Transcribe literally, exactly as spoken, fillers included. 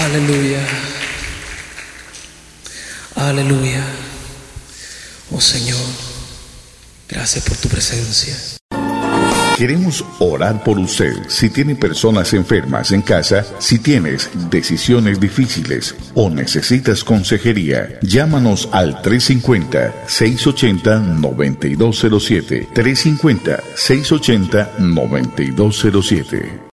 Aleluya. Aleluya. Oh Señor, gracias por tu presencia. Queremos orar por usted. Si tiene personas enfermas en casa, si tienes decisiones difíciles o necesitas consejería, llámanos al tres cinco cero, seis ocho cero, nueve dos cero siete. tres cinco cero, seis ocho cero, nueve dos cero siete.